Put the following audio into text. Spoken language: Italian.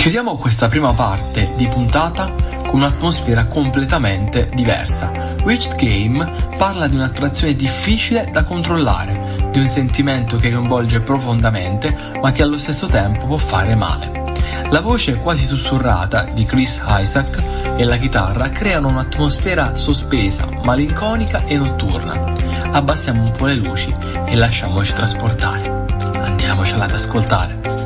Chiudiamo questa prima parte di puntata con un'atmosfera completamente diversa. Witched Game parla di un'attrazione difficile da controllare, di un sentimento che coinvolge profondamente ma che allo stesso tempo può fare male. La voce quasi sussurrata di Chris Isaak e la chitarra creano un'atmosfera sospesa, malinconica e notturna. Abbassiamo un po' le luci e lasciamoci trasportare. Andiamocela ad ascoltare.